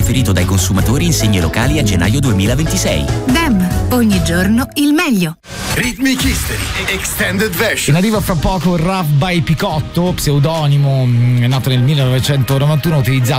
preferito dai consumatori in segni locali a gennaio 2026. Dem, ogni giorno il meglio. Rhythmic History Extended Version. In arrivo fra poco Rough by Picotto, pseudonimo nato nel 1991, utilizzato